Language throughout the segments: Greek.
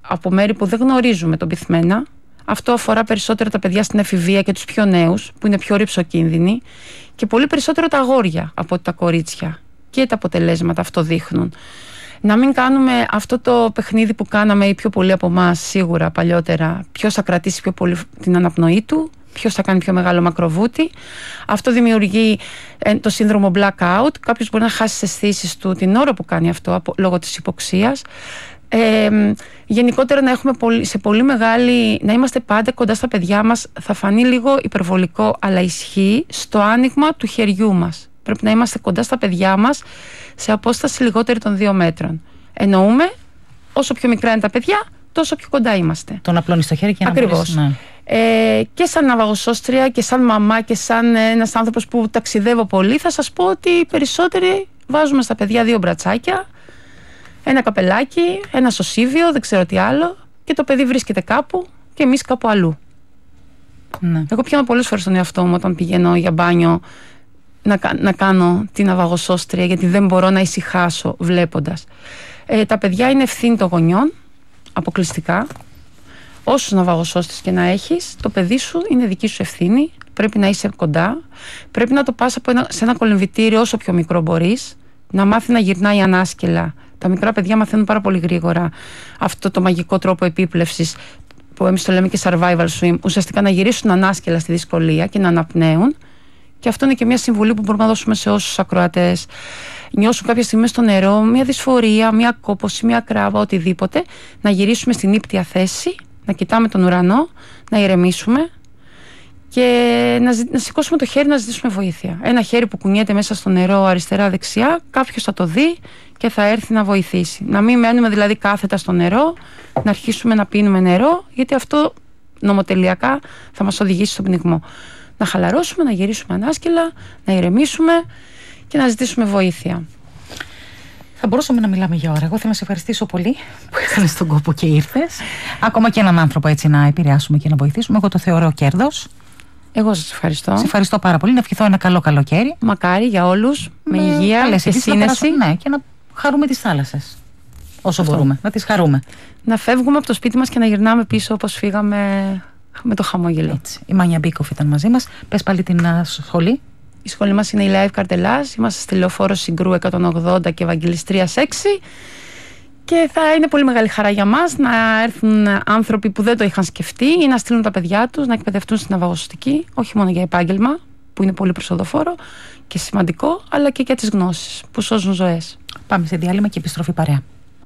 από μέρη που δεν γνωρίζουμε τον πυθμένα. Αυτό αφορά περισσότερο τα παιδιά στην εφηβεία και τους πιο νέους, που είναι πιο ρυψοκίνδυνοι, και πολύ περισσότερο τα αγόρια από τα κορίτσια. Και τα αποτελέσματα αυτό δείχνουν. Να μην κάνουμε αυτό το παιχνίδι που κάναμε οι πιο πολλοί από εμάς σίγουρα παλιότερα, ποιος θα κρατήσει πιο πολύ την αναπνοή του, ποιος θα κάνει πιο μεγάλο μακροβούτι. Αυτό δημιουργεί το σύνδρομο blackout. Κάποιος μπορεί να χάσει τις αισθήσεις του την ώρα που κάνει αυτό λόγω της υποξίας. Γενικότερα να έχουμε να είμαστε πάντα κοντά στα παιδιά μας, θα φανεί λίγο υπερβολικό, αλλά ισχύει στο άνοιγμα του χεριού μας. Πρέπει να είμαστε κοντά στα παιδιά μας σε απόσταση λιγότερη των 2 μέτρων. Εννοούμε, όσο πιο μικρά είναι τα παιδιά, τόσο πιο κοντά είμαστε. Τον απλώνεις στο χέρι και να ακριβώς. Ναι. Και σαν ναυαγοσώστρια και σαν μαμά και σαν ένας άνθρωπος που ταξιδεύω πολύ, θα σας πω ότι οι περισσότεροι βάζουμε στα παιδιά 2 μπρατσάκια, ένα καπελάκι, ένα σωσίβιο, δεν ξέρω τι άλλο, και το παιδί βρίσκεται κάπου και εμείς κάπου αλλού. Ναι. Εγώ πιάνω πολλές φορές τον εαυτό μου όταν πηγαίνω για μπάνιο να κάνω την ναυαγοσώστρια, γιατί δεν μπορώ να ησυχάσω βλέποντας. Τα παιδιά είναι ευθύνη των γονιών, αποκλειστικά. Όσους ναυαγοσώστες και να έχεις, το παιδί σου είναι δική σου ευθύνη. Πρέπει να είσαι κοντά. Πρέπει να το πας σε ένα κολυμβητήριο όσο πιο μικρό μπορείς. Να μάθει να γυρνάει ανάσκελα. Τα μικρά παιδιά μαθαίνουν πάρα πολύ γρήγορα αυτό το μαγικό τρόπο επίπλευσης, που εμείς το λέμε και survival swim. Ουσιαστικά να γυρίσουν ανάσκελα στη δυσκολία και να αναπνέουν. Και αυτό είναι και μια συμβουλή που μπορούμε να δώσουμε σε όσους ακροατές νιώσουν κάποια στιγμή στο νερό μια δυσφορία, μια κόπωση, μια κράβα, οτιδήποτε. Να γυρίσουμε στην ύπτια θέση, να κοιτάμε τον ουρανό, να ηρεμήσουμε και να σηκώσουμε το χέρι να ζητήσουμε βοήθεια. Ένα χέρι που κουνιέται μέσα στο νερό αριστερά-δεξιά, κάποιος θα το δει και θα έρθει να βοηθήσει. Να μην μένουμε δηλαδή κάθετα στο νερό, να αρχίσουμε να πίνουμε νερό, γιατί αυτό νομοτελειακά θα μας οδηγήσει στον πνιγμό. Να χαλαρώσουμε, να γυρίσουμε ανάσκελα, να ηρεμήσουμε και να ζητήσουμε βοήθεια. Θα μπορούσαμε να μιλάμε για ώρα. Εγώ θέλω να σε ευχαριστήσω πολύ που έκανες τον κόπο και ήρθες. Ακόμα και έναν άνθρωπο έτσι να επηρεάσουμε και να βοηθήσουμε. Εγώ το θεωρώ κέρδος. Εγώ σας ευχαριστώ. Σε ευχαριστώ πάρα πολύ. Να ευχηθώ ένα καλό καλοκαίρι. Μακάρι για όλους, με υγεία και σύνεση. Ναι, και να χαρούμε τις θάλασσες. Όσο μπορούμε, να τις χαρούμε. Να φεύγουμε από το σπίτι μας και να γυρνάμε πίσω όπως φύγαμε, με το χαμόγελο. Έτσι. Η Μάνια Μπίκοφ ήταν μαζί μας. Πες πάλι την σχολή. Η σχολή μας είναι η Live Καρτελάς. Είμαστε στη Λεωφόρο Συγκρού 180 και Ευαγγελιστρίας 6. Και θα είναι πολύ μεγάλη χαρά για μας να έρθουν άνθρωποι που δεν το είχαν σκεφτεί ή να στείλουν τα παιδιά τους να εκπαιδευτούν στην ναυαγοσωστική, όχι μόνο για επάγγελμα, που είναι πολύ προσοδοφόρο και σημαντικό, αλλά και για τις γνώσεις που σώζουν ζωές. Πάμε σε διάλειμμα και επιστροφή παρέα.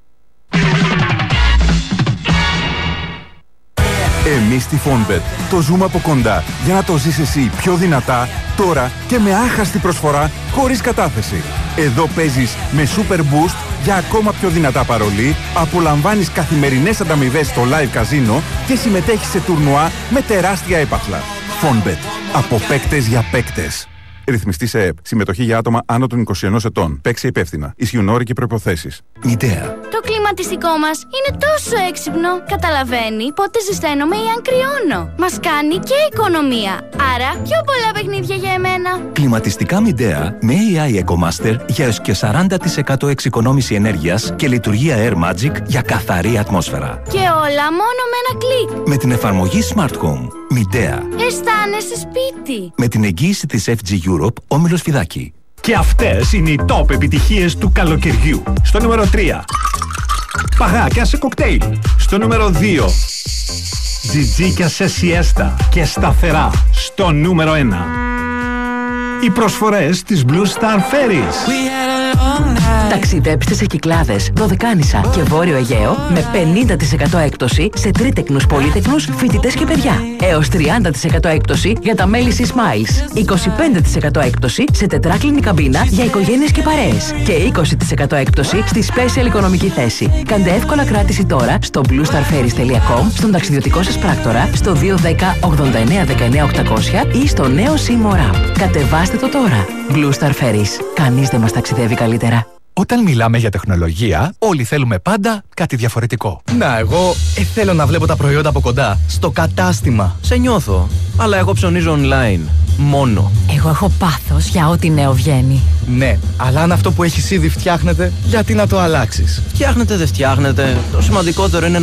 Εμείς στη Fonbet το ζούμε από κοντά για να το ζεις εσύ πιο δυνατά, τώρα και με άχαστη προσφορά χωρίς κατάθεση. Εδώ παίζεις με Super Boost για ακόμα πιο δυνατά παρολί, απολαμβάνεις καθημερινές ανταμοιβές στο live καζίνο και συμμετέχεις σε τουρνουά με τεράστια έπαθλα. Fonbet. Από παίκτες για παίκτες. Ρυθμιστή σε ΕΕΠ. Συμμετοχή για άτομα άνω των 21 ετών. Παίξε υπεύθυνα. Ισχύουν όροι και προϋποθέσεις. Μητέα. Το κλιματιστικό μας είναι τόσο έξυπνο. Καταλαβαίνει πότε ζεσταίνομαι ή αν κρυώνω. Μας κάνει και οικονομία. Άρα πιο πολλά παιχνίδια για εμένα. Κλιματιστικά Midea με AI EcoMaster για έως και 40% εξοικονόμηση ενέργειας και λειτουργία Air Magic για καθαρή ατμόσφαιρα. Και όλα μόνο με ένα κλικ. Με την εφαρμογή Smart Home. Midea. Αισθάνεσαι σπίτι. Με την εγγύηση της FG Europe, Όμιλος Φιδάκη. Και αυτές είναι οι top επιτυχίες του καλοκαιριού. Στο νούμερο 3. Παγάκια σε κοκτέιλ. Στο νούμερο 2. Τζιτζίκια σε σιέστα και σταθερά. Στο νούμερο 1. Οι προσφορές της Blue Star Ferries. Ταξιδέψτε σε Κυκλάδες, Δωδεκάνησα και Βόρειο Αιγαίο με 50% έκπτωση σε τρίτεκνους, πολύτεκνους, φοιτητές και παιδιά. Έως 30% έκπτωση για τα μέλη Sea Smiles. 25% έκπτωση σε τετράκλινη καμπίνα για οικογένειες και παρέες. Και 20% έκπτωση στη special οικονομική θέση. Κάντε εύκολα κράτηση τώρα στο bluestarferries.com, στον ταξιδιωτικό σας πράκτορα, στο 210 89 19 800 ή στο νέο SIM App. Κατεβάστε το τώρα. Blue Star Ferries. Κανείς δεν μας ταξιδεύει καλύτερα. Όταν μιλάμε για τεχνολογία, όλοι θέλουμε πάντα κάτι διαφορετικό. Να, εγώ θέλω να βλέπω τα προϊόντα από κοντά. Στο κατάστημα. Σε νιώθω. Αλλά εγώ ψωνίζω online. Μόνο. Εγώ έχω πάθος για ό,τι νέο βγαίνει. Ναι, αλλά αν αυτό που έχεις ήδη φτιάχνεται, γιατί να το αλλάξεις? Φτιάχνετε, δεν φτιάχνετε. Το σημαντικότερο είναι